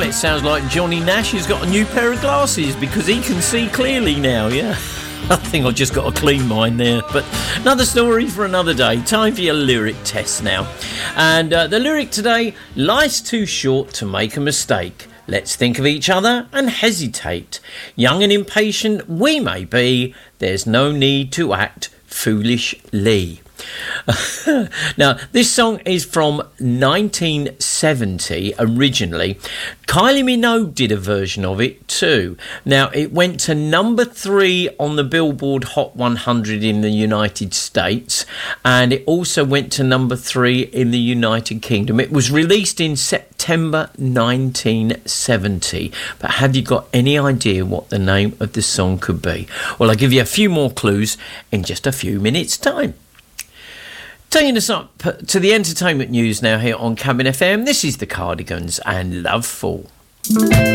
it sounds like Johnny Nash has got a new pair of glasses because he can see clearly now, yeah. I think I just got a clean mind there. But another story for another day. Time for your lyric test now. And the lyric today, life's too short to make a mistake. Let's think of each other and hesitate. Young and impatient we may be. There's no need to act foolishly. Now, this song is from 1970 originally. Kylie Minogue did a version of it too. Now, it went to number 3 on the Billboard Hot 100 in the United States, and it also went to number 3 in the United Kingdom. It was released in September 1970. But have you got any idea what the name of the song could be? Well, I'll give you a few more clues in just a few minutes' time. Taking us up to the entertainment news now here on Cabin FM. This is the Cardigans and Love Fall.